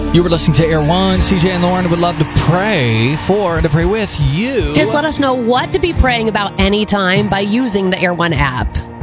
You were listening to Air One. CJ and Lauren would love to pray for and to pray with you. Just let us know what to be praying about anytime by using the Air One app.